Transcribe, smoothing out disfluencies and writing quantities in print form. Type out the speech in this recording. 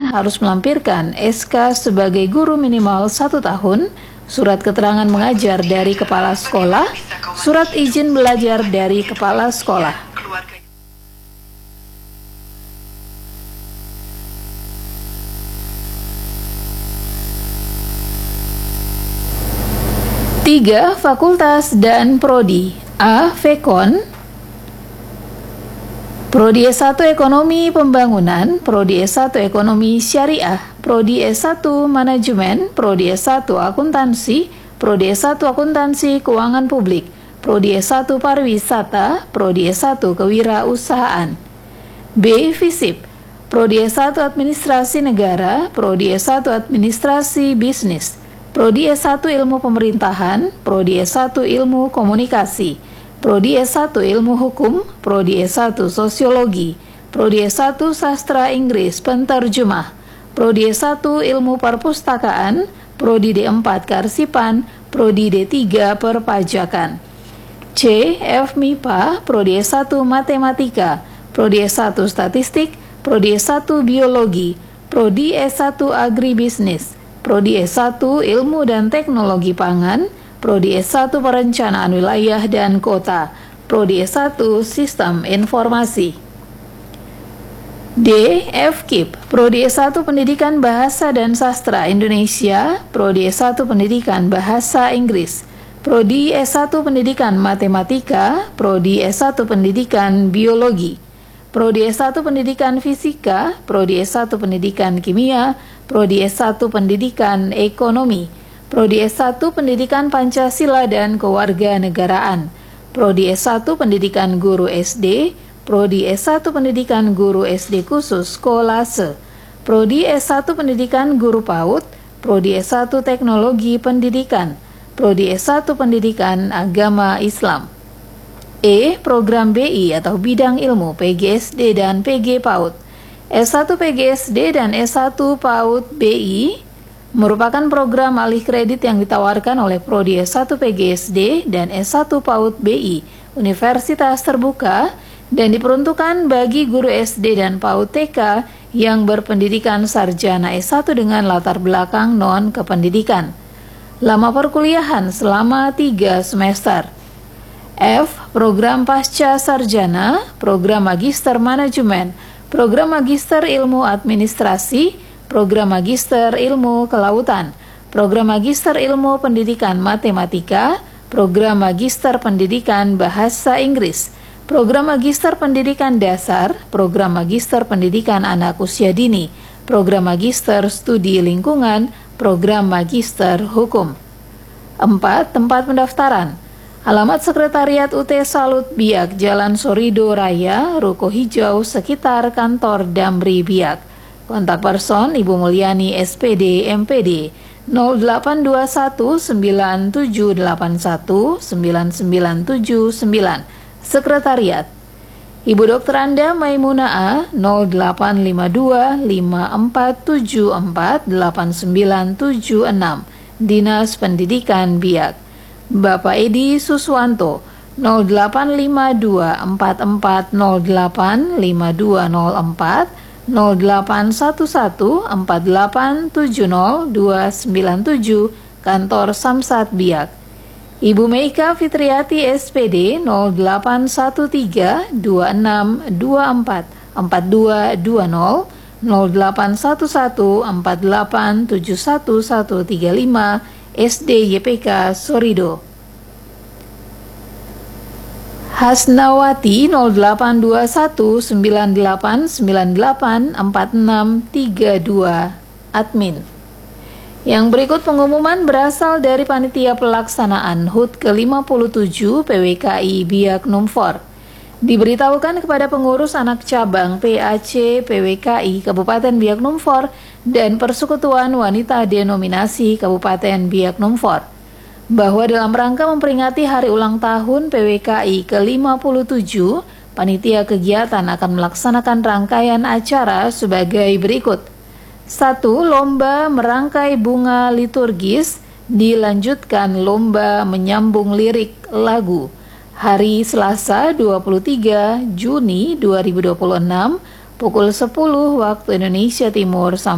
harus melampirkan SK sebagai guru minimal 1 tahun, surat keterangan mengajar dari kepala sekolah, surat izin belajar dari kepala sekolah. Tiga, fakultas dan prodi. A. Vekon, Prodi S1 Ekonomi Pembangunan, Prodi S1 Ekonomi Syariah, Prodi S1 Manajemen, Prodi S1 Akuntansi, Prodi S1 Akuntansi Keuangan Publik, Prodi S1 Pariwisata, Prodi S1 Kewirausahaan. B. Visip, Prodi S1 Administrasi Negara, Prodi S1 Administrasi Bisnis, Prodi S1 Ilmu Pemerintahan, Prodi S1 Ilmu Komunikasi, Prodi S1 Ilmu Hukum, Prodi S1 Sosiologi, Prodi S1 Sastra Inggris Penterjemah, Prodi S1 Ilmu Perpustakaan, Prodi D4 Kearsipan, Prodi D3 Perpajakan. C. F. MIPA, Prodi S1 Matematika, Prodi S1 Statistik, Prodi S1 Biologi, Prodi S1 Agribisnis, Prodi S1 Ilmu dan Teknologi Pangan, Prodi S1 Perencanaan Wilayah dan Kota, Prodi S1 Sistem Informasi. D. FKIP, Prodi S1 Pendidikan Bahasa dan Sastra Indonesia, Prodi S1 Pendidikan Bahasa Inggris, Prodi S1 Pendidikan Matematika, Prodi S1 Pendidikan Biologi, Prodi S1 Pendidikan Fisika, Prodi S1 Pendidikan Kimia, Prodi S1 Pendidikan Ekonomi, Prodi S1 Pendidikan Pancasila dan Kewarganegaraan, Prodi S1 Pendidikan Guru SD, Prodi S1 Pendidikan Guru SD Khusus Kolase, Prodi S1 Pendidikan Guru PAUD, Prodi S1 Teknologi Pendidikan, Prodi S1 Pendidikan Agama Islam. E. Program BI atau Bidang Ilmu PGSD dan PG PAUD. S1 PGSD dan S1 PAUD BI merupakan program alih kredit yang ditawarkan oleh Prodi S1 PGSD dan S1 PAUD BI Universitas Terbuka dan diperuntukkan bagi guru SD dan PAUD TK yang berpendidikan sarjana S1 dengan latar belakang non-kependidikan. Lama perkuliahan selama 3 semester. F. Program Pasca Sarjana, Program Magister Manajemen, Program Magister Ilmu Administrasi, Program Magister Ilmu Kelautan, Program Magister Ilmu Pendidikan Matematika, Program Magister Pendidikan Bahasa Inggris, Program Magister Pendidikan Dasar, Program Magister Pendidikan Anak Usia Dini, Program Magister Studi Lingkungan, Program Magister Hukum. 4. Tempat pendaftaran. Alamat Sekretariat UT Salut Biak, Jalan Sorido Raya, Ruko Hijau, sekitar kantor Damri Biak. Kontak person Ibu Mulyani SPD MPD 0821 9781 9979. Sekretariat Ibu Dr. Anda Maimuna A 0852 5474 8976. Dinas Pendidikan Biak. Bapak Edi Suswanto 0852 4408 5204 0811 4870 297, Kantor Samsat Biak. Ibu Meika Fitriati SPD 0813 2624 4220 0811 48 71135 SD YPK Sorido. Hasnawati 0821 9898 4632 Admin. Yang berikut pengumuman berasal dari Panitia Pelaksanaan HUT ke-57 PWKI Biak Numfor. Diberitahukan kepada pengurus anak cabang PAC PWKI Kabupaten Biak Numfor dan Persekutuan Wanita Denominasi Kabupaten Biak Numfor bahwa dalam rangka memperingati hari ulang tahun PWKI ke-57, panitia kegiatan akan melaksanakan rangkaian acara sebagai berikut. 1. Lomba merangkai bunga liturgis, dilanjutkan lomba menyambung lirik lagu. Hari Selasa 23 Juni 2026 pukul 10 waktu Indonesia Timur sampai